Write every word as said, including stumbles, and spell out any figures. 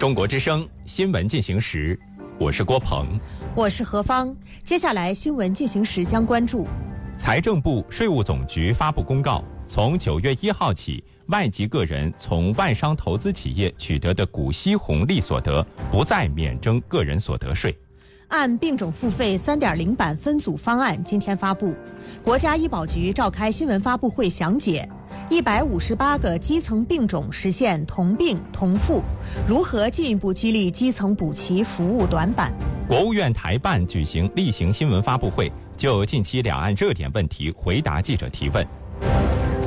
中国之声新闻进行时，我是郭鹏， 我是何芳。接下来新闻进行时将关注： 财政部、税务总局发布公告，从九月一号起，外籍个人从外商投资企业取得的股息红利所得，不再免征个人所得税。 按并种付费 三点零 版分组方案今天发布，国家医保局召开新闻发布会详解。一百五十八个基层病种实现同病同付，如何进一步激励基层补齐服务短板？ 国务院台办举行例行新闻发布会，就近期两岸热点问题回答记者提问。